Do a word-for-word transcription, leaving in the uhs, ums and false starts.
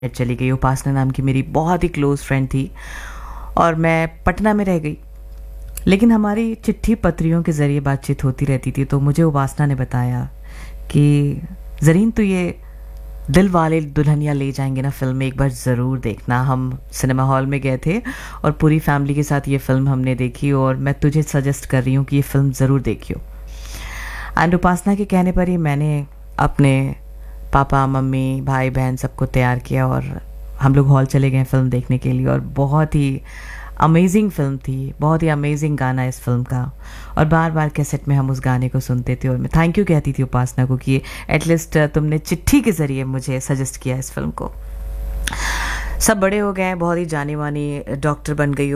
चली गई। उपासना नाम की मेरी बहुत ही क्लोज़ फ्रेंड थी और मैं पटना में रह गई। लेकिन हमारी चिट्ठी पत्रियों के ज़रिए बातचीत होती रहती थी, तो मुझे उपासना ने बताया कि ज़रीन तू ये दिल वाले दुल्हनिया ले जाएंगे ना फ़िल्म एक बार ज़रूर देखना। हम सिनेमा हॉल में गए थे और पूरी फैमिली के साथ ये फ़िल्म हमने देखी और मैं तुझे सजेस्ट कर रही हूँ कि ये फ़िल्म ज़रूर देखियो। एंड उपासना के कहने पर ही मैंने अपने पापा मम्मी भाई बहन सबको तैयार किया और हम लोग हॉल चले गए फ़िल्म देखने के लिए। और बहुत ही अमेजिंग फ़िल्म थी, बहुत ही अमेजिंग गाना इस फ़िल्म का, और बार बार कैसेट में हम उस गाने को सुनते थे। और मैं थैंक यू कहती थी उपासना को कि एटलीस्ट तुमने चिट्ठी के ज़रिए मुझे सजेस्ट किया इस फ़िल्म को। सब बड़े हो गए हैं, बहुत ही जानी मानी डॉक्टर बन गई